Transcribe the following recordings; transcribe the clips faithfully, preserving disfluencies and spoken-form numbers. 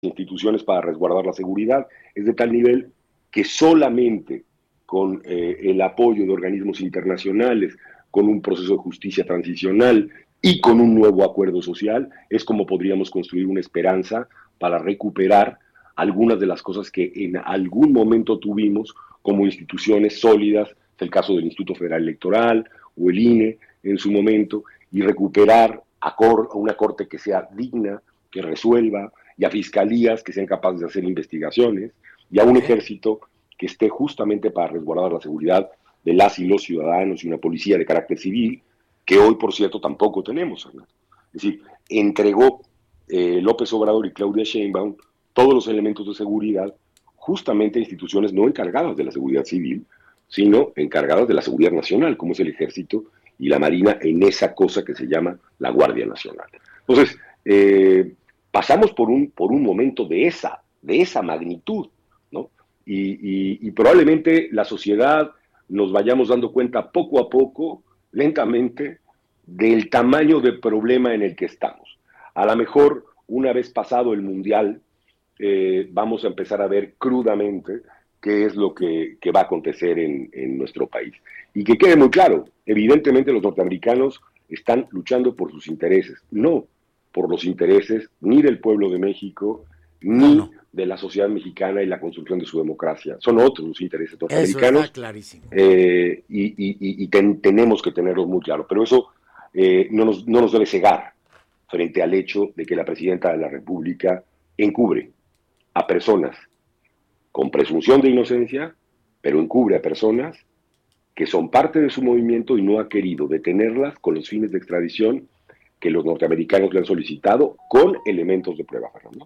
instituciones para resguardar la seguridad, es de tal nivel que solamente con eh, el apoyo de organismos internacionales, con un proceso de justicia transicional y con un nuevo acuerdo social, es como podríamos construir una esperanza para recuperar algunas de las cosas que en algún momento tuvimos como instituciones sólidas, es el caso del Instituto Federal Electoral o el I N E en su momento, y recuperar a, cor a una corte que sea digna, que resuelva, y a fiscalías que sean capaces de hacer investigaciones, y a un ejército que esté justamente para resguardar la seguridad de las y los ciudadanos, y una policía de carácter civil, que hoy, por cierto, tampoco tenemos. ¿No? Es decir, entregó eh, López Obrador y Claudia Sheinbaum todos los elementos de seguridad justamente a instituciones no encargadas de la seguridad civil, sino encargadas de la seguridad nacional, como es el ejército y la marina, en esa cosa que se llama la Guardia Nacional. Entonces, eh, pasamos por un, por un momento de esa, de esa magnitud, ¿no? Y, y, y probablemente la sociedad nos vayamos dando cuenta poco a poco, lentamente, del tamaño del problema en el que estamos. A lo mejor, una vez pasado el Mundial, eh, vamos a empezar a ver crudamente qué es lo que, que va a acontecer en, en nuestro país. Y que quede muy claro, evidentemente los norteamericanos están luchando por sus intereses, no por los intereses ni del pueblo de México, ni no, no. de la sociedad mexicana y la construcción de su democracia. Son otros los intereses norteamericanos. Eso está clarísimo. Eh, y y, y ten, tenemos que tenerlos muy claros. Pero eso eh, no, nos, no nos debe cegar frente al hecho de que la presidenta de la República encubre a personas con presunción de inocencia, pero encubre a personas que son parte de su movimiento y no ha querido detenerlas con los fines de extradición que los norteamericanos le han solicitado con elementos de prueba, Fernando.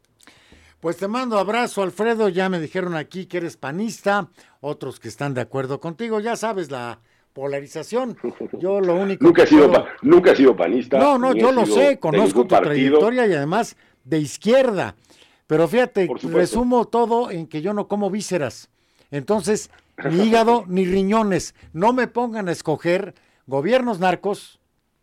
Pues te mando abrazo, Alfredo. Ya me dijeron aquí que eres panista, otros que están de acuerdo contigo. Ya sabes la polarización. Yo lo único nunca, que he sido puedo... pa, nunca he sido panista. No, no, yo lo sé, conozco tu partido. trayectoria y además de izquierda. Pero fíjate, resumo todo en que yo no como vísceras. Entonces, ni hígado ni riñones. No me pongan a escoger gobiernos narcos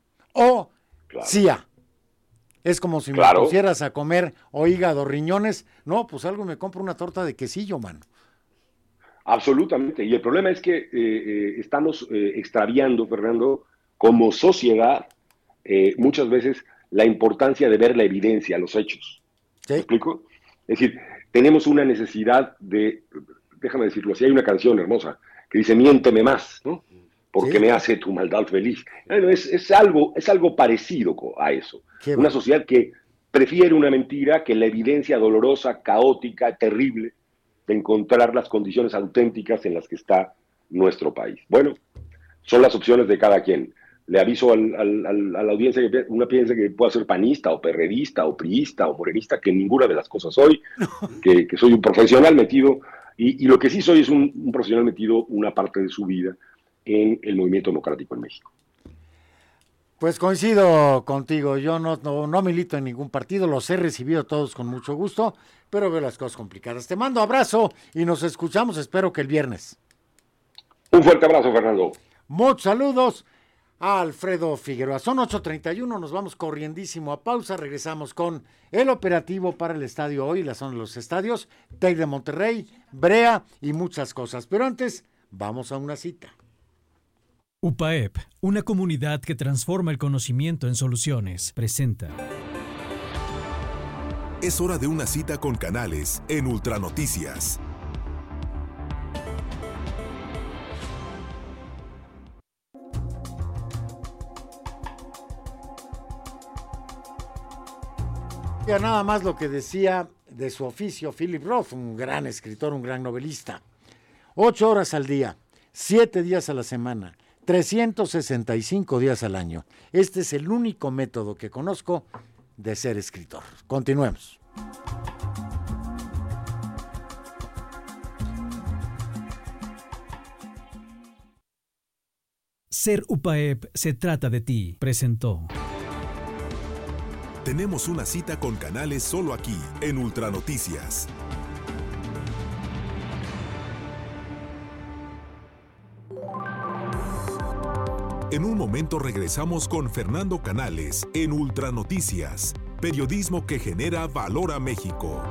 o claro. C I A. Es como si claro. me pusieras a comer o hígado, riñones. No, pues algo me compro una torta de quesillo, mano. Absolutamente. Y el problema es que eh, eh, estamos eh, extraviando, Fernando, como sociedad, eh, muchas veces la importancia de ver la evidencia, los hechos. ¿Sí? ¿Me explico? Es decir, tenemos una necesidad de, déjame decirlo así, hay una canción hermosa que dice, miénteme más, ¿no? Porque ¿sí? me hace tu maldad feliz. Bueno, es, es, algo, es algo parecido a eso. Qué una bueno. sociedad que prefiere una mentira que la evidencia dolorosa, caótica, terrible de encontrar las condiciones auténticas en las que está nuestro país. Bueno, son las opciones de cada quien. Le aviso al, al, al, a la audiencia que una piensa que pueda ser panista o perredista o priista o morenista, que ninguna de las cosas soy, que, que soy un profesional metido, y, y lo que sí soy es un, un profesional metido una parte de su vida en el movimiento democrático en México. Pues coincido contigo, yo no, no, no milito en ningún partido, los he recibido todos con mucho gusto, pero veo las cosas complicadas. Te mando abrazo y nos escuchamos, espero que el viernes. Un fuerte abrazo, Fernando. Muchos saludos a Alfredo Figueroa. Son ocho treinta y uno, nos vamos corriendísimo a pausa, regresamos con el operativo para el estadio hoy, la zona de los estadios, Tec de Monterrey, Brea y muchas cosas. Pero antes, vamos a una cita. U P A E P, una comunidad que transforma el conocimiento en soluciones, presenta. Es hora de una cita con Canales en Ultranoticias. Ya nada más lo que decía de su oficio Philip Roth, un gran escritor, un gran novelista. Ocho horas al día, siete días a la semana, trescientos sesenta y cinco días al año. Este es el único método que conozco de ser escritor. Continuemos. Ser U P A E P se trata de ti, presentó. Tenemos una cita con Canales solo aquí, en Ultranoticias. En un momento regresamos con Fernando Canales en Ultranoticias, periodismo que genera valor a México.